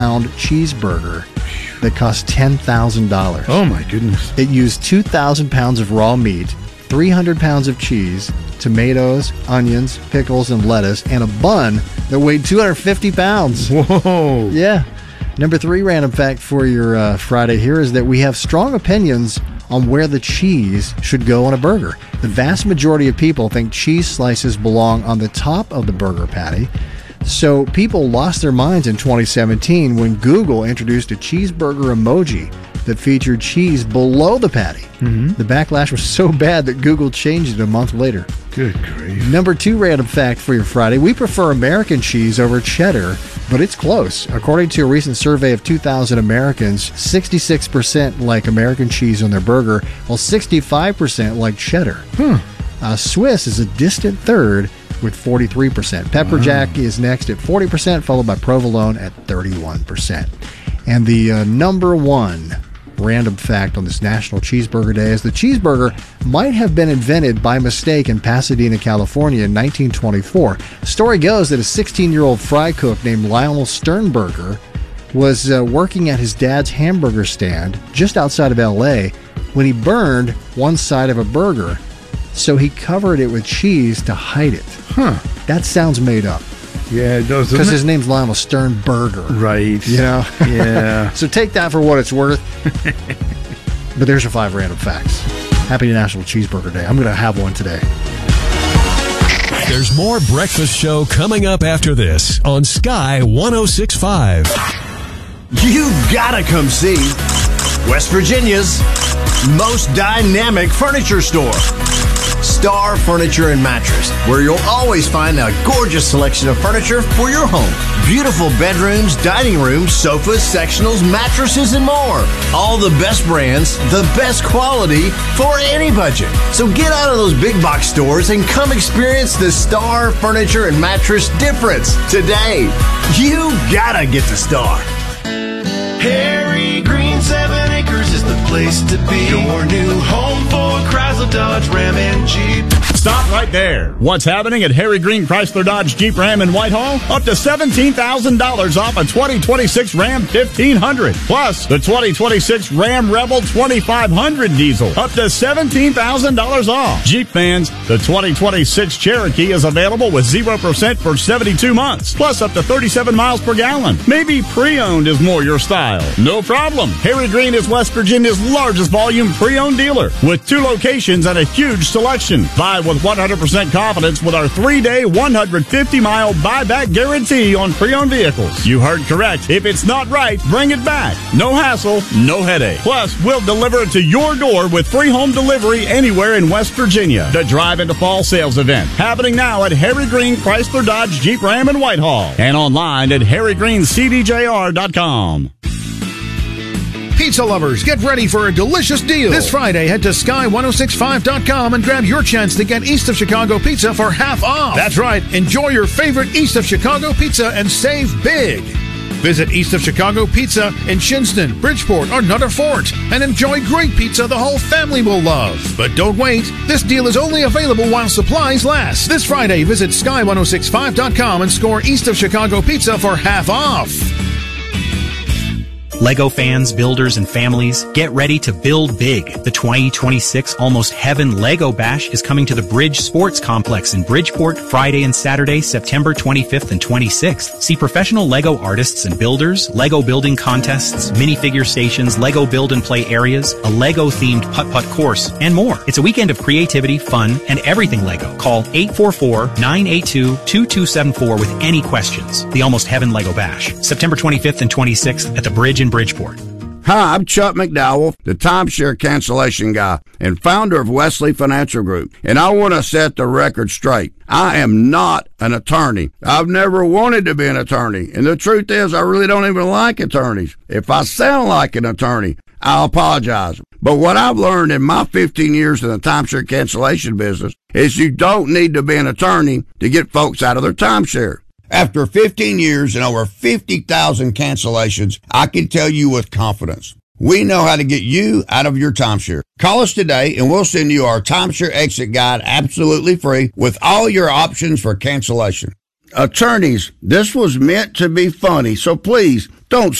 cheeseburger that cost $10,000. Oh, my goodness. It used 2,000 pounds of raw meat, 300 pounds of cheese, tomatoes, onions, pickles, and lettuce, and a bun that weighed 250 pounds. Whoa. Yeah. Number 3 random fact for your Friday here is that we have strong opinions on where the cheese should go on a burger. The vast majority of people think cheese slices belong on the top of the burger patty. So people lost their minds in 2017 when Google introduced a cheeseburger emoji that featured cheese below the patty. Mm-hmm. The backlash was so bad that Google changed it a month later. Good grief. Number 2 random fact for your Friday. We prefer American cheese over cheddar, but it's close. According to a recent survey of 2,000 Americans, 66% like American cheese on their burger, while 65% like cheddar. Swiss is a distant third with 43%. Pepper Jack is next at 40%, followed by provolone at 31%. And the number 1 random fact on this National Cheeseburger Day is the cheeseburger might have been invented by mistake in Pasadena, California in 1924. The story goes that a 16-year-old fry cook named Lionel Sternberger was working at his dad's hamburger stand just outside of L.A. when he burned one side of a burger. So he covered it with cheese to hide it. That sounds made up. Yeah, it does. Because his name's Lionel Sternberger. Right. You know? Yeah. So take that for what it's worth. But there's your 5 random facts. Happy National Cheeseburger Day. I'm going to have one today. There's more breakfast show coming up after this on Sky 106.5. You gotta come see West Virginia's most dynamic furniture store. Star Furniture and Mattress, where you'll always find a gorgeous selection of furniture for your home. Beautiful bedrooms, dining rooms, sofas, sectionals, mattresses, and more. All the best brands, the best quality for any budget. So get out of those big box stores and come experience the Star Furniture and Mattress difference today. You gotta get the Star. Harry Green 7 Acres is the place to be. Your new home for Chrysler, Dodge, Ram, and Jeep. Stop right there. What's happening at Harry Green Chrysler Dodge Jeep Ram in Whitehall? Up to $17,000 off a 2026 Ram 1500. Plus, the 2026 Ram Rebel 2500 diesel. Up to $17,000 off. Jeep fans, the 2026 Cherokee is available with 0% for 72 months. Plus, up to 37 miles per gallon. Maybe pre-owned is more your style. No problem. Harry Green is West Virginia's largest volume pre-owned dealer with 2 locations and a huge selection. Buy with 100% confidence with our 3-day, 150-mile buyback guarantee on pre-owned vehicles. You heard correct. If it's not right, bring it back. No hassle, no headache. Plus, we'll deliver it to your door with free home delivery anywhere in West Virginia. The Drive into Fall sales event happening now at Harry Green Chrysler Dodge Jeep Ram in Whitehall and online at harrygreencdjr.com. Pizza lovers, get ready for a delicious deal. This Friday, head to sky1065.com and grab your chance to get East of Chicago pizza for half off. That's right. Enjoy your favorite East of Chicago pizza and save big. Visit East of Chicago Pizza in Shinston, Bridgeport, or Nutter Fort and enjoy great pizza the whole family will love. But don't wait. This deal is only available while supplies last. This Friday, visit sky1065.com and score East of Chicago pizza for half off. Lego fans, builders, and families, get ready to build big. The 2026 Almost Heaven Lego Bash is coming to the Bridge Sports Complex in Bridgeport Friday and Saturday, September 25th and 26th. See professional Lego artists and builders, Lego building contests, minifigure stations, Lego build and play areas, a Lego-themed putt-putt course, and more. It's a weekend of creativity, fun, and everything Lego. Call 844-982-2274 with any questions. The Almost Heaven Lego Bash, September 25th and 26th at the Bridge in Bridgeport. Hi, I'm Chuck McDowell, the timeshare cancellation guy and founder of Wesley Financial Group, and I want to set the record straight. I am not an attorney. I've never wanted to be an attorney, and the truth is I really don't even like attorneys. If I sound like an attorney, I'll apologize. But what I've learned in my 15 years in the timeshare cancellation business is you don't need to be an attorney to get folks out of their timeshare. After 15 years and over 50,000 cancellations, I can tell you with confidence, we know how to get you out of your timeshare. Call us today and we'll send you our timeshare exit guide absolutely free with all your options for cancellation. Attorneys, this was meant to be funny, so please don't